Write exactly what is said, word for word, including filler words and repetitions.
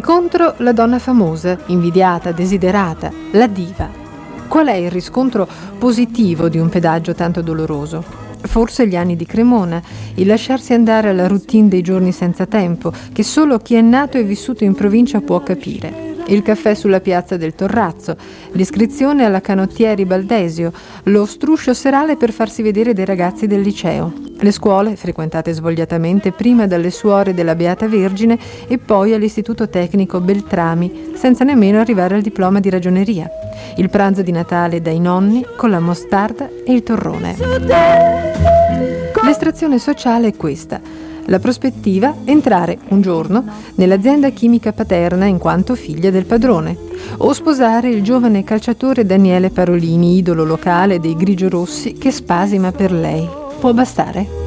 contro la donna famosa, invidiata, desiderata, la diva. Qual è il riscontro positivo di un pedaggio tanto doloroso? Forse gli anni di Cremona, il lasciarsi andare alla routine dei giorni senza tempo, che solo chi è nato e vissuto in provincia può capire. Il caffè sulla piazza del Torrazzo, l'iscrizione alla Canottieri Baldesio, lo struscio serale per farsi vedere dai ragazzi del liceo, le scuole frequentate svogliatamente prima dalle suore della Beata Vergine e poi all'Istituto Tecnico Beltrami, senza nemmeno arrivare al diploma di ragioneria, il pranzo di Natale dai nonni con la mostarda e il torrone. L'estrazione sociale è questa. La prospettiva, entrare un giorno nell'azienda chimica paterna in quanto figlia del padrone, o sposare il giovane calciatore Daniele Parolini, idolo locale dei grigiorossi che spasima per lei. Può bastare?